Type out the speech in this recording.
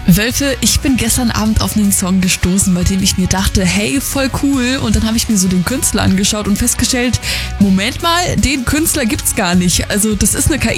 Wölfe, ich bin gestern Abend auf einen Song gestoßen, bei dem ich mir dachte, hey, voll cool. Und dann habe ich mir so den Künstler angeschaut und festgestellt, Moment mal, den Künstler gibt's gar nicht. Also das ist eine KI.